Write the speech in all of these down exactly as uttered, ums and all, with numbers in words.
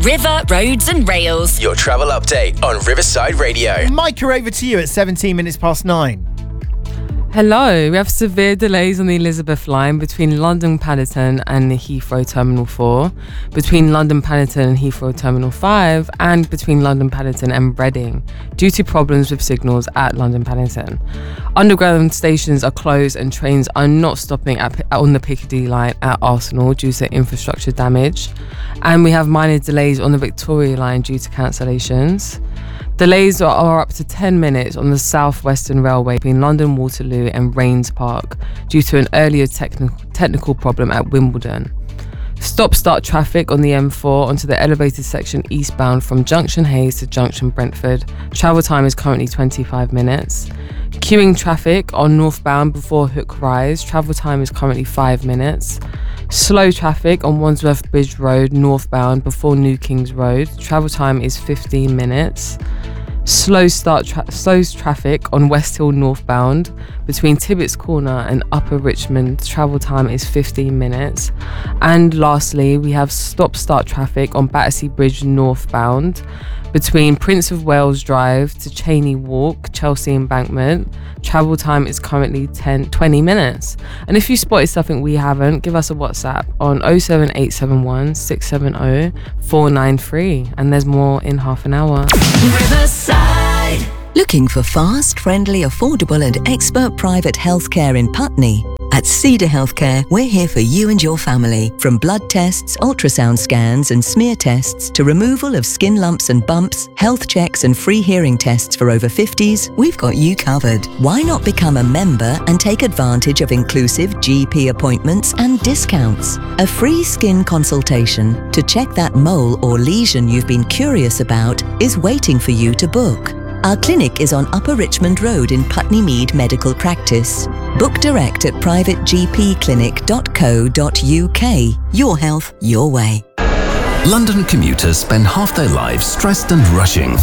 River, Roads and Rails. Your travel update on Riverside Radio. Micah, over to you at seventeen minutes past nine. Hello, we have severe delays on the Elizabeth line between London Paddington and Heathrow Terminal four, between London Paddington and Heathrow Terminal five, and between London Paddington and Reading, due to problems with signals at London Paddington. Underground stations are closed and trains are not stopping at, on the Piccadilly line at Arsenal due to infrastructure damage. And we have minor delays on the Victoria line due to cancellations. Delays are, are up to ten minutes on the South Western Railway between London Waterloo and Rains Park due to an earlier technical technical problem at Wimbledon. Stop-start traffic on the M four onto the elevated section eastbound from Junction Hayes to Junction Brentford. Travel time is currently twenty-five minutes. Queuing traffic on northbound before Hook Rise. Travel time is currently five minutes. Slow traffic on Wandsworth Bridge Road northbound before New Kings Road. Travel time is fifteen minutes. Slow start tra- slow traffic on West Hill northbound between Tibbetts Corner and Upper Richmond. Travel time is fifteen minutes. And lastly, we have stop start traffic on Battersea Bridge northbound between Prince of Wales Drive to Cheney Walk, Chelsea Embankment. Travel time is currently ten, twenty minutes. And if you spotted something we haven't, give us a WhatsApp on oh seven eight seven one, six seven oh, four nine three. And there's more in half an hour. Riverside. Looking for fast, friendly, affordable and expert private healthcare in Putney? At Cedar Healthcare, we're here for you and your family. From blood tests, ultrasound scans and smear tests to removal of skin lumps and bumps, health checks and free hearing tests for over fifties, we've got you covered. Why not become a member and take advantage of inclusive G P appointments and discounts? A free skin consultation to check that mole or lesion you've been curious about is waiting for you to book. Our clinic is on Upper Richmond Road in Putney Mead Medical Practice. Book direct at private g p clinic dot co dot u k. Your health, your way. London commuters spend half their lives stressed and rushing.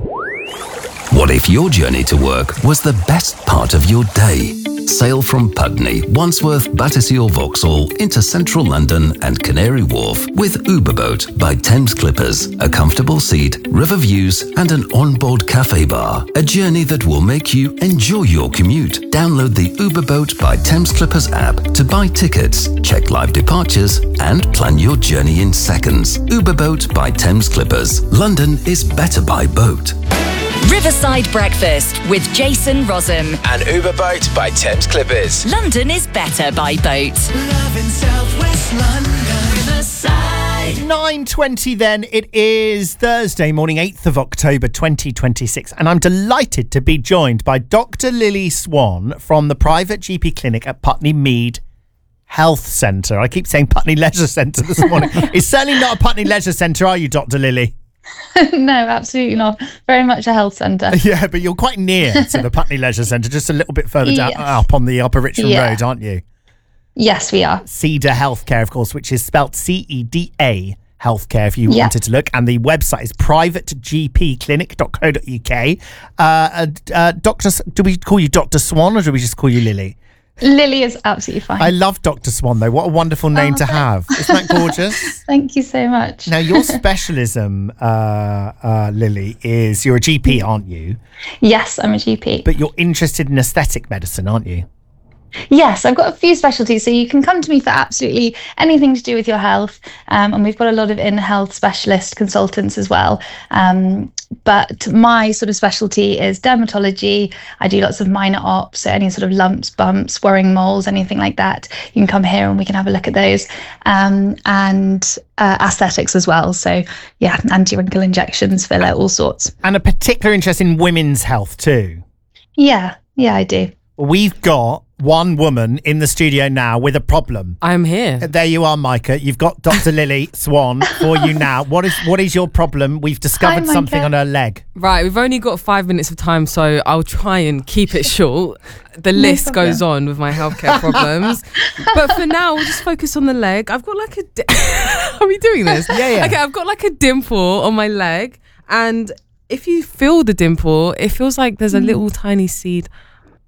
What if your journey to work was the best part of your day? Sail from Putney, Wandsworth, Battersea or Vauxhall into central London and Canary Wharf with Uberboat by Thames Clippers. A comfortable seat, river views and an onboard cafe bar. A journey that will make you enjoy your commute. Download the Uberboat by Thames Clippers app to buy tickets, check live departures and plan your journey in seconds. Uberboat by Thames Clippers. London is better by boat. Riverside Breakfast with Jason Rossum. And Uberboat by Thames Clippers. London is better by boat. Love in South West London. Riverside. nine twenty then. It is Thursday morning, eighth of October twenty twenty-six, and I'm delighted to be joined by Doctor Lily Swan from the private G P clinic at Putney Mead Health Centre. I keep saying Putney Leisure Centre this morning. It's certainly not a Putney Leisure Centre, are you, Doctor Lily? No, absolutely not. Very much a health centre. Yeah, but you're quite near to the Putney Leisure Centre, just a little bit further down, Yes. up on the Upper Richmond Yeah. Road, aren't you? Yes, we are. Cedar Healthcare, of course, which is spelt C E D A Healthcare if you Yeah. wanted to look. And the website is private g p clinic dot co dot u k. Uh, uh, uh, Doctor, do we call you Doctor Swan or do we just call you Lily? Lily is absolutely fine. I love Doctor Swan, though. What a wonderful name Oh, to thanks. have. Isn't that gorgeous? Thank you so much. Now, your specialism, uh, uh, Lily, is you're a G P, aren't you? Yes, I'm a G P. But you're interested in aesthetic medicine, aren't you? Yes, I've got a few specialties, so you can come to me for absolutely anything to do with your health. Um, and we've got a lot of in-health specialist consultants as well. Um, but my sort of specialty is dermatology. I do lots of minor ops, so any sort of lumps, bumps, worrying moles, anything like that. You can come here and we can have a look at those. Um, and uh, aesthetics as well. So yeah, anti-wrinkle injections, filler, all sorts. And a particular interest in women's health too. Yeah, yeah, I do. We've got one woman in the studio now with a problem. I'm here. There you are, Micah. You've got Doctor Lily Swan for you now. What is what is your problem? We've discovered Hi, something Micah. on her leg. Right, we've only got five minutes of time, so I'll try and keep it short. The list problem. goes on with my healthcare problems. But for now, we'll just focus on the leg. I've got like a... Di- Are we doing this? Yeah, yeah. Okay, I've got like a dimple on my leg, and if you feel the dimple, it feels like there's a little tiny seed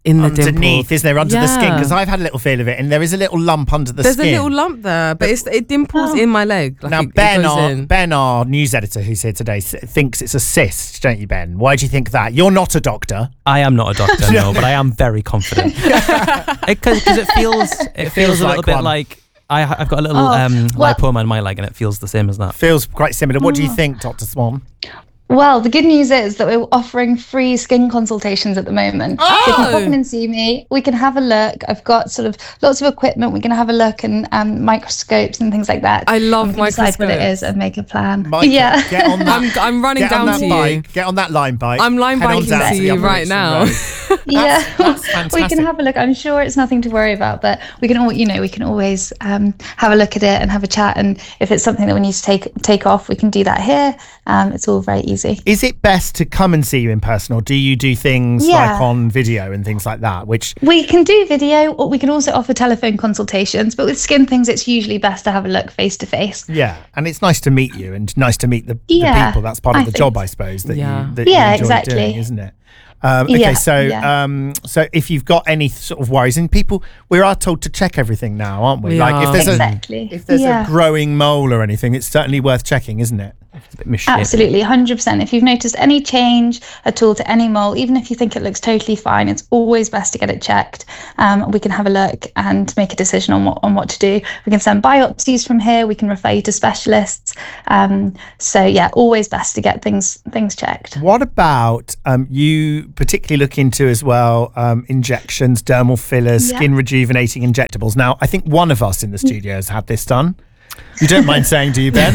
in the underneath, dimple. isn't there, under the skin? Yeah. Because I've had a little feel of it, and there is a little lump under the There's skin. a little lump there, but it's, it dimples Oh. in my leg. Like Now, it, it Ben, goes our, in. Ben, our news editor who's here today, s- thinks it's a cyst, don't you, Ben? Why do you think that? You're not a doctor. I am not a doctor, no, but I am very confident. Because it, it feels it, It feels, feels a little like bit one. like I, I've got a little Oh, um, well- lipoma in my leg, and it feels the same as that. Feels quite similar. What do you think, Doctor Swan? Well, the good news is that we're offering free skin consultations at the moment. Oh! You can pop in and see me. We can have a look. I've got sort of lots of equipment. We can have a look and um, microscopes and things like that. I love and we can decide what it microscopes. is and make a plan. Micah, yeah. get on that. I'm, I'm running Get on down that to bike. you. Get on that line bike. I'm line Head on biking down to the you Upper right Richmond now. Road. yeah, that's we fantastic. can have a look. I'm sure it's nothing to worry about, but we can all, you know, we can always um, have a look at it and have a chat. And if it's something that we need to take take off, we can do that here. Um, it's all very easy. Is it best to come and see you in person, or do you do things Yeah. like on video and things like that? Which We can do video, or we can also offer telephone consultations. But with skin things, it's usually best to have a look face to face. yeah, and it's nice to meet you and nice to meet the, Yeah, the people. That's part of I the think- job, I suppose. That Yeah. you that Yeah, you enjoy exactly. doing, isn't it? Um, okay, Yeah, so yeah. um, so if you've got any sort of worries, and people, we are told to check everything now, aren't we? We like if are. there's Exactly. a if there's Yeah. a growing mole or anything, it's certainly worth checking, isn't it? It's a bit misshapen. Absolutely, one hundred percent. If you've noticed any change at all to any mole, even if you think it looks totally fine, it's always best to get it checked. Um, we can have a look and make a decision on what on what to do. We can send biopsies from here. We can refer you to specialists. Um, so yeah, always best to get things things checked. What about um, you particularly look into as well um, injections, dermal fillers, Yeah. skin rejuvenating injectables? Now, I think one of us in the studio has had this done. You don't mind saying, do you, Ben?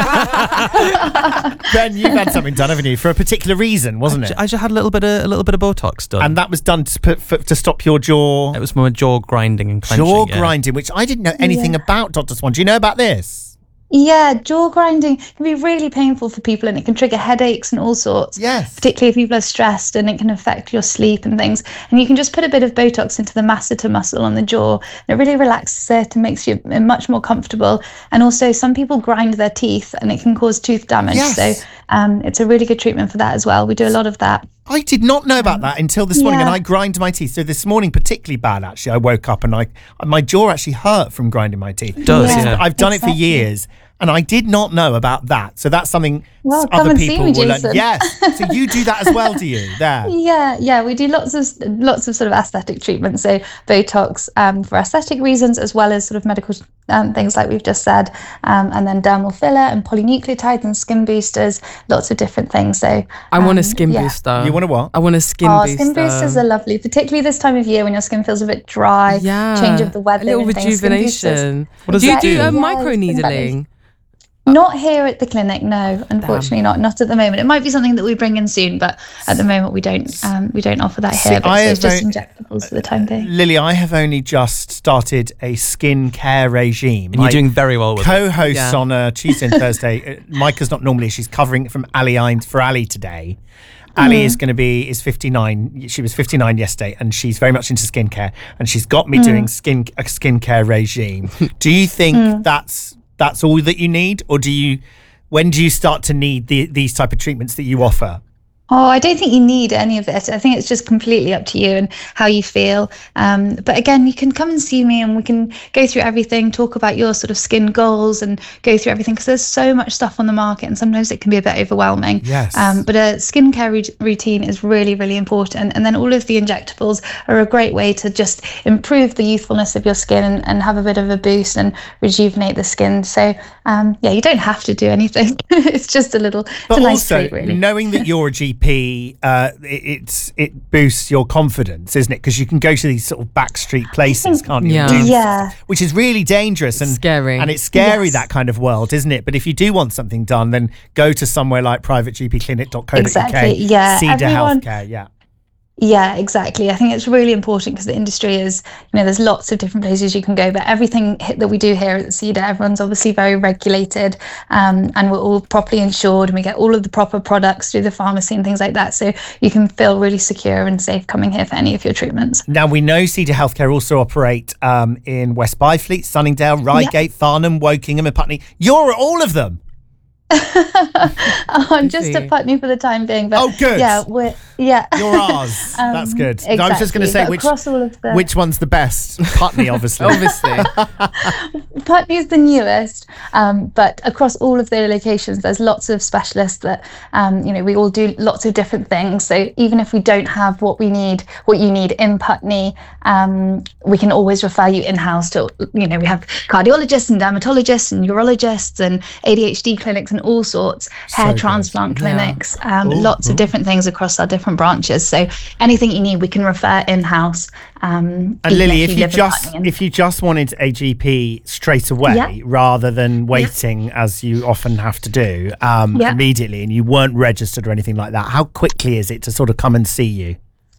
Ben, you've had something done, haven't you? For a particular reason, wasn't it? I just had a little bit of a little bit of Botox done. And that was done to, put, for, to stop your jaw it was from a jaw grinding and clenching. jaw yeah. grinding, which I didn't know anything Yeah. about, Doctor Swan. Do you know about this? Yeah, jaw grinding can be really painful for people, and it can trigger headaches and all sorts. Yes. Particularly if people are stressed, and it can affect your sleep and things. And you can just put a bit of Botox into the masseter muscle on the jaw, and it really relaxes it and makes you much more comfortable. And also, some people grind their teeth, and it can cause tooth damage. Yes. So um, it's a really good treatment for that as well. We do a lot of that. I did not know about that until this morning, Yeah. and I grind my teeth. So this morning, particularly bad, actually. I woke up and I my jaw actually hurt from grinding my teeth. does, This- yeah. I've done it for Exactly. years, and I did not know about that. So that's something Well, s- come other and see people me, will learn. Jason. Yes. So you do that as well, do you? There. Yeah, yeah, we do lots of lots of sort of aesthetic treatments. So Botox um, for aesthetic reasons, as well as sort of medical um, things like we've just said, um, and then dermal filler and polynucleotides and skin boosters, lots of different things. So I want a um, skin yeah. booster. You want a what? I want a skin Oh, booster. skin boosters are lovely, particularly this time of year when your skin feels a bit dry. Yeah. Change of the weather. A little and things. Skin boosters- rejuvenation. What does do you it do do? a Yeah, micro skin needling? belly. Not here at the clinic, no. Unfortunately, not not at the moment. It might be something that we bring in soon, but at the moment we don't. Um, we don't offer that See, here. But I so it's have just o- injectables for the time being. Lily, I have only just started a skin care regime. And you're My doing very well with it. co-hosts Yeah. on a Tuesday and Thursday. uh, Micah's not normally. She's covering from Ali Ein for Ali today. Ali is going to be is fifty-nine. She was fifty-nine yesterday, and she's very much into skincare. And she's got me doing skin a skincare regime. Do you think that's that's all that you need, or do you? When do you start to need the, these type of treatments that you offer? Oh, I don't think you need any of it. I think it's just completely up to you and how you feel. Um, but again, you can come and see me and we can go through everything, talk about your sort of skin goals and go through everything, because there's so much stuff on the market and sometimes it can be a bit overwhelming. Yes. Um, but a skincare rut- routine is really, really important. And then all of the injectables are a great way to just improve the youthfulness of your skin and, and have a bit of a boost and rejuvenate the skin. So um, yeah, you don't have to do anything. It's just a little, it's But a nice also, treat, really. knowing that you're a G P, uh, it, it's it boosts your confidence, isn't it? Because you can go to these sort of backstreet places, can't you? Yeah. And do Yeah. stuff, which is really dangerous and Scary. And it's scary, Yes. that kind of world, isn't it? But if you do want something done, then go to somewhere like private g p clinic dot co dot u k. Exactly, yeah. Cedar Everyone- Healthcare, yeah. Yeah, exactly. I think it's really important because the industry is, you know, there's lots of different places you can go, but everything hi- that we do here at Cedar, everyone's obviously very regulated, um, and we're all properly insured, and we get all of the proper products through the pharmacy and things like that. So you can feel really secure and safe coming here for any of your treatments. Now, we know Cedar Healthcare also operate um, in West Byfleet, Sunningdale, Reigate, Farnham, Wokingham and Putney. You're at all of them. Oh, I'm just Busy. at Putney for the time being, but Oh, good. yeah, we're Yeah. You're ours. Um, That's good. Exactly. I was just going to say But which across all of the which one's the best. Putney, obviously. Obviously. Putney's the newest, um, but across all of the locations, there's lots of specialists that, um, you know, we all do lots of different things. So even if we don't have what we need, what you need in Putney, um, we can always refer you in-house to, you know, we have cardiologists and dermatologists and urologists and A D H D clinics and all sorts, hair good. transplant Yeah. clinics, um, Ooh, lots of different things across our different branches. So anything you need, we can refer in-house. Um, And even Lily, if you live in just Putney. if you just wanted a G P straight away, Yeah. rather than waiting as you often have to do um, Yeah. immediately, and you weren't registered or anything like that, how quickly is it to sort of come and see you?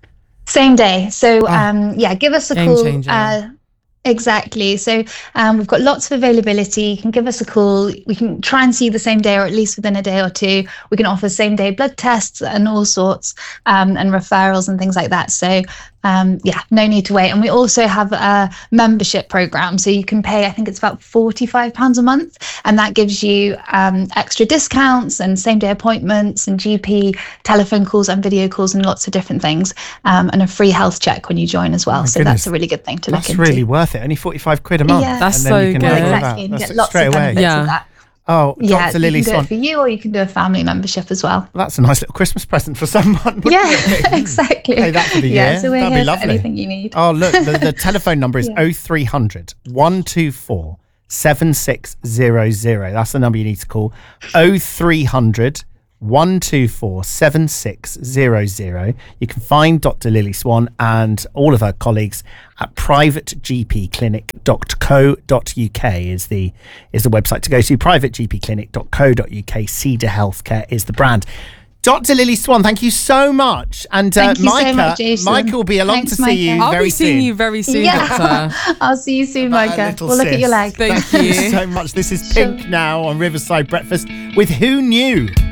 Same day. So um, yeah, give us a Game call. changer. Uh, exactly. So um, we've got lots of availability. You can give us a call. We can try and see you the same day, or at least within a day or two. We can offer same day blood tests and all sorts, um, and referrals and things like that. So um, yeah, no need to wait. And we also have a membership program. So you can pay, I think it's about forty-five pounds a month. And that gives you um, extra discounts and same day appointments and G P telephone calls and video calls and lots of different things. Um, and a free health check when you join as well. Oh my so goodness. that's a really good thing to That's look into. really worth it. Only forty-five quid a month. Yeah. That's and then so you can good. have all of Exactly. that. And That's get lots straight of away. benefits Yeah. of that. Oh, Yeah, Doctor you Lily can do Swan. it for you, or you can do a family membership as well. That's a nice little Christmas present for someone. wouldn't Yeah, it? exactly. Pay that for the yeah, year. so we're That'd be here for lovely. anything you need. Oh, look, the, the telephone number is Yeah. oh three hundred, one two four, seven six zero zero. That's the number you need to call. oh three hundred, one two four, seven six zero zero. You can find Doctor Lily Swan and all of her colleagues at private g p clinic dot co dot u k is the is the website to go to. private g p clinic dot co dot u k. Cedar Healthcare is the brand. Doctor Lily Swan, thank you so much. And uh, Thank you so Micah, much, Jason. Micah will be along Thanks, to see you Micah. I'll very be seeing soon. you very soon, Yeah. Doctor. I'll see you soon, That Micah. little We'll look at your sis. leg. Thank Thank you you. so much. This is Pink now on Riverside Breakfast with Who Knew?